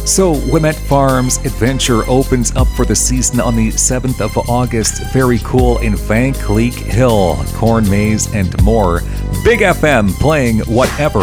So, Wilmette Farms Adventure opens up for the season on the 7th of August. Very cool in Van Cleek Hill, corn maze, and more. Big FM playing whatever